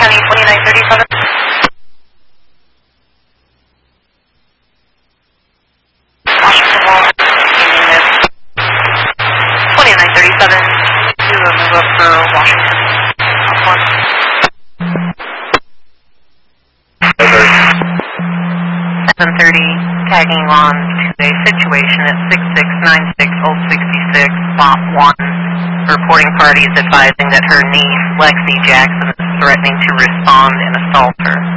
County 2937. Washington Wall, Union Miss. 2937, do a move up for Washington. Up one. 730, tagging on to a situation at 6696 Old 66, Lot 1. Reporting parties advising that her niece, Lexi Jackson, is threatening to respond and assault her.